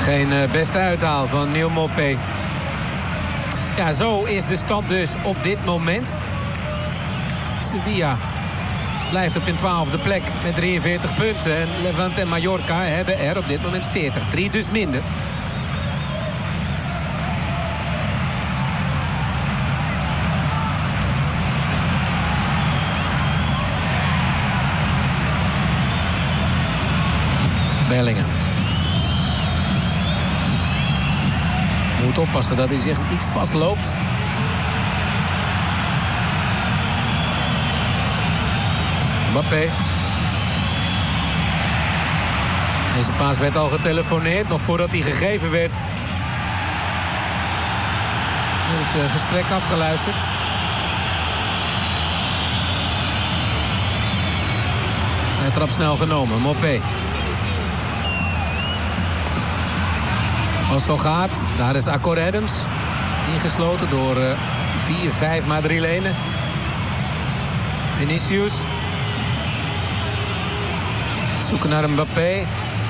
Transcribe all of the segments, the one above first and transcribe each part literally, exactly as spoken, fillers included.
Geen uh, beste uithaal van Neal Maupay. Ja, zo is de stand dus op dit moment. Sevilla blijft op een twaalfde plek met drieënveertig punten. En Levante en Mallorca hebben er op dit moment veertig. Drie dus minder. Bellingham. Moet oppassen dat hij zich niet vastloopt. Mbappé. Deze paas werd al getelefoneerd, nog voordat hij gegeven werd. Werd het uh, gesprek afgeluisterd. Vrij trap snel genomen, Maupay. Als zo gaat, daar is Akor Adams. Ingesloten door uh, vier, vijf Madrilenen. Vinicius. Zoeken naar Mbappé.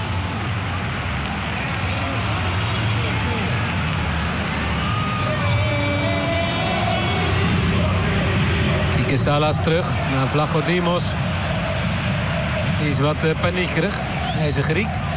Quique Salas terug naar Vlachodimos. Die is wat uh, paniekerig. Hij is een Griek.